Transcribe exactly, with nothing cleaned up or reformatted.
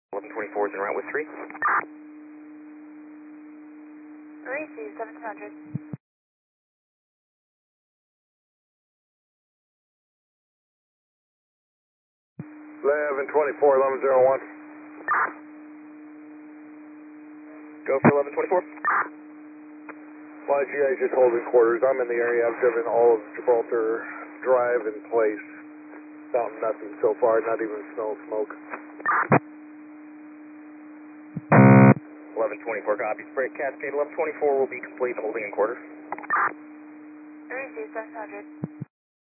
eleven twenty-four is en route with three. three C seventeen hundred. eleven twenty-four, eleven oh one. Go for eleven twenty-four. Y G A just holding quarters. I'm in the area. I've driven all of Gibraltar Drive in place. Found nothing so far, not even snow smoke. eleven twenty-four copy. Spray Cascade eleven twenty-four will be complete holding in quarters. three C seven hundred.